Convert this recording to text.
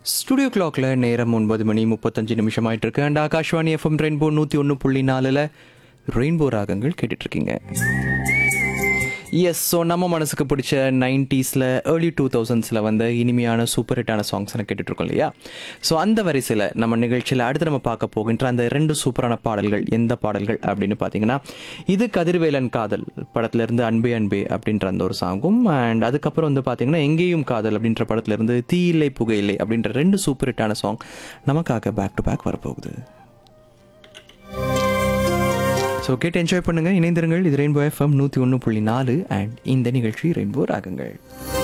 Studio கிளாக்ல நேரம் 9:35 ஆயிட்டு இருக்கு. And Akashvani FM rainbow 101.4 rainbow ராகங்கள் கேட்டுட்டு இருக்கீங்க. எஸ், ஸோ நம்ம மனசுக்கு பிடிச்ச 90s ஏர்லி 2000s வந்த இனிமையான சூப்பர் ஹிட்டான சாங்ஸ் கேட்டுட்டு இருக்கோம் இல்லையா? ஸோ அந்த வரிசையில் நம்ம நிகழ்ச்சியில் அடுத்து நம்ம பார்க்க போகின்ற அந்த 2 சூப்பரான பாடல்கள் எந்த பாடல்கள் அப்படின்னு பார்த்தீங்கன்னா, இது கதிர்வேலன் காதல் படத்துலேருந்து அன்பே அன்பே அப்படின்ற அந்த ஒரு சாங்கும், அண்ட் அதுக்கப்புறம் வந்து பார்த்தீங்கன்னா எங்கேயும் காதல் அப்படின்ற படத்துலேருந்து தீயில்லை புகையில்லை அப்படின்ற 2 சூப்பர் ஹிட்டான சாங் நமக்காக பேக் டு பேக் வரப்போகுது. ஸோ கேட்டு என்ஜாய் பண்ணுங்கள், இணைந்திருங்கள். இது ரெயின்போ எஃப்எம் 101.4 அண்ட் இந்த நிகழ்ச்சி ரெயின்போ ராகங்கள்.